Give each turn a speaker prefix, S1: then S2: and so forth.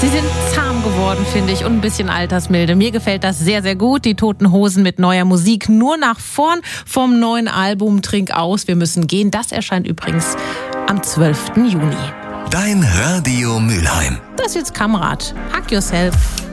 S1: Sie sind zahm geworden, finde ich, und ein bisschen altersmilde. Mir gefällt das sehr, sehr gut. Die Toten Hosen mit neuer Musik. Nur nach vorn vom neuen Album Trink aus, wir müssen gehen. Das erscheint übrigens am 12. Juni.
S2: Dein Radio Mülheim.
S1: Das ist jetzt Kamerad. Hug yourself.